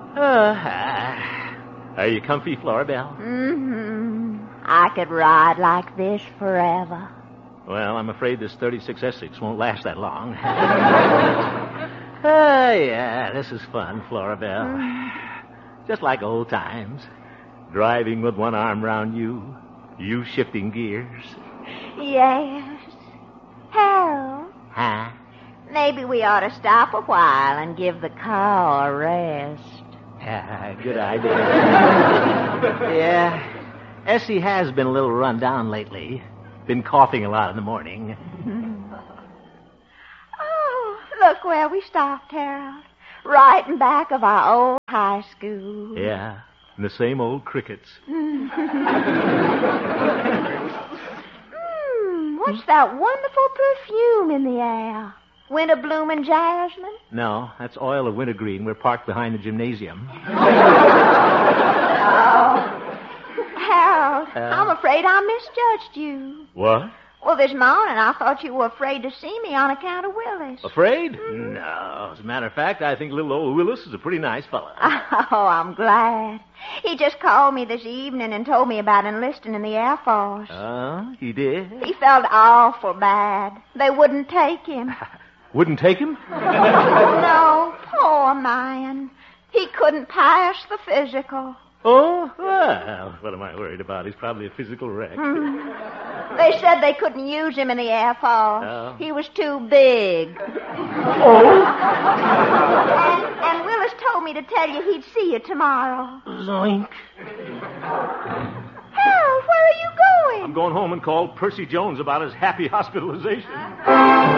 Are you comfy, Florabelle? Mm-hmm. I could ride like this forever. Well, I'm afraid this 36 Essex won't last that long. Yeah, this is fun, Florabelle. Just like old times. Driving with one arm round you, you shifting gears. Yes. Harold. Huh? Maybe we ought to stop a while and give the car a rest. Good idea. Yeah. Essie has been a little run down lately. Been coughing a lot in the morning. Oh, look where we stopped, Harold. Right in back of our old high school. Yeah, and the same old crickets. What's that wonderful perfume in the air? Winter blooming jasmine? No, that's oil of wintergreen. We're parked behind the gymnasium. Harold, I'm afraid I misjudged you. What? Well, this morning I thought you were afraid to see me on account of Willis. Afraid? No. As a matter of fact, I think little old Willis is a pretty nice fellow. Oh, I'm glad. He just called me this evening and told me about enlisting in the Air Force. Oh, he did? He felt awful bad. They wouldn't take him. Wouldn't take him? No, poor man. He couldn't pass the physical. Oh, well, what am I worried about? He's probably a physical wreck. They said they couldn't use him in the Air Force. Oh. He was too big. Oh? And Willis told me to tell you he'd see you tomorrow. Zoink. Harold, where are you going? I'm going home and call Percy Jones about his happy hospitalization.